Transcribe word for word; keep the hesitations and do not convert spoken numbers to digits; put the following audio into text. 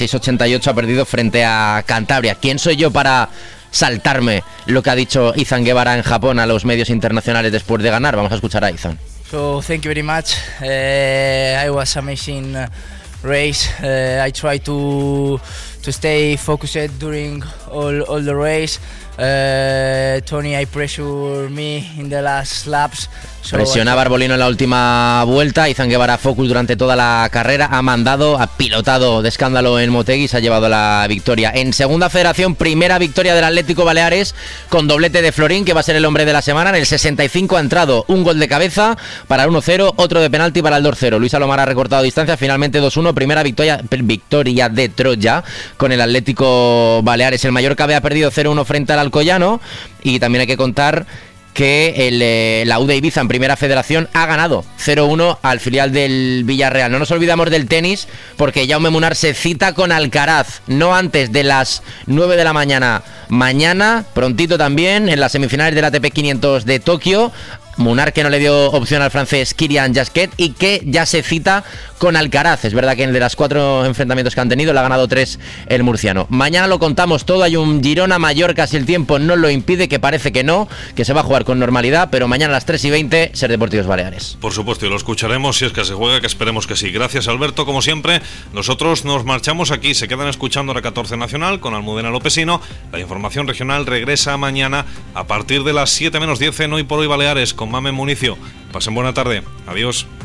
seis ochenta y ocho ha perdido frente a Cantabria. ¿Quién soy yo para saltarme lo que ha dicho Izan Guevara en Japón a los medios internacionales después de ganar? Vamos a escuchar a Izan. So thank you very much. Uh, I was amazing race. Uh, I tried to to stay focused during all all the race. Uh, Tony, I pressure me in the last laps. So Presiona Barbolino en la última vuelta. Izan Guevara focus durante toda la carrera. Ha mandado, ha pilotado de escándalo en Motegi y se ha llevado la victoria. En segunda federación, primera victoria del Atlético Baleares con doblete de Florín, que va a ser el hombre de la semana. En el sesenta y cinco ha entrado un gol de cabeza para el uno cero, otro de penalti para el dos cero. Luis Alomar ha recortado distancia, finalmente dos uno. Primera victoria, victoria de Troya con el Atlético Baleares. El Mallorca había perdido cero uno frente al Alcoyano, y también hay que contar que el, eh, la U de Ibiza en primera federación ha ganado cero uno al filial del Villarreal. No nos olvidamos del tenis, porque Jaume Munar se cita con Alcaraz no antes de las nueve de la mañana mañana, prontito también, en las semifinales del A T P quinientos de Tokio. Munar, que no le dio opción al francés Kirian Jasquet, y que ya se cita con Alcaraz. Es verdad que en de las cuatro enfrentamientos que han tenido le ha ganado tres el murciano. Mañana lo contamos todo. Hay un Girona-Mallorca, si el tiempo no lo impide, que parece que no, que se va a jugar con normalidad, pero mañana a las tres y veinte, Ser Deportivos Baleares. Por supuesto, y lo escucharemos si es que se juega, que esperemos que sí. Gracias, Alberto, como siempre. Nosotros nos marchamos aquí, se quedan escuchando la catorce Nacional con Almudena Lopesino. La información regional regresa mañana a partir de las siete menos diez en Hoy por Hoy Baleares con Mamen Municio. Pasen buena tarde. Adiós.